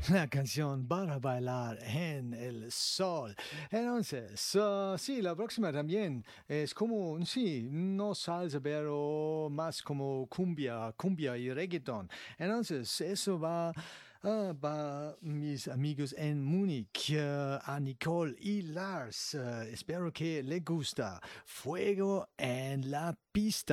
La canción para bailar en el sol. Entonces, sí, la próxima también es como, sí, no salsa, pero más como cumbia y reggaeton. Entonces, eso va para mis amigos en Múnich, a Nicole y Lars. Espero que les gusta. Fuego en la pista.